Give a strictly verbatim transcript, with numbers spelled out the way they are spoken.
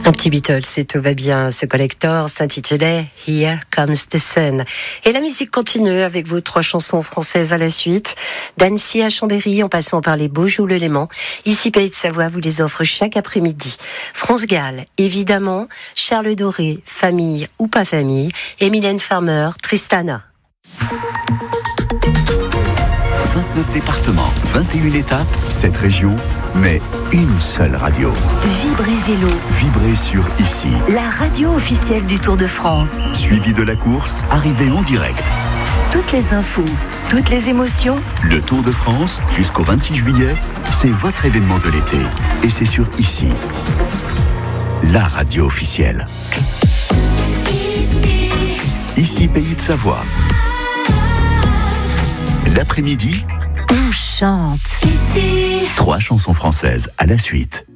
Un petit Beatles, c'est tout va bien. Ce collector s'intitulait Here Comes the Sun. Et la musique continue avec vos trois chansons françaises à la suite. D'Annecy à Chambéry, en passant par les Beaujolais, le Léman. Ici, Pays de Savoie vous les offre chaque après-midi. France Gall, évidemment. Charles Doré, Famille ou pas famille. Et Mylène Farmer, Tristana. vingt-neuf départements, vingt et une étapes, sept régions, mais une seule radio. Vibrez Vélo. Vibrez sur Ici. La radio officielle du Tour de France. Suivi de la course, arrivée en direct. Toutes les infos, toutes les émotions. Le Tour de France, jusqu'au vingt-six juillet, c'est votre événement de l'été. Et c'est sur Ici. La radio officielle. Ici. Ici, Pays de Savoie. L'après-midi, on chante. Ici. Trois chansons françaises à la suite.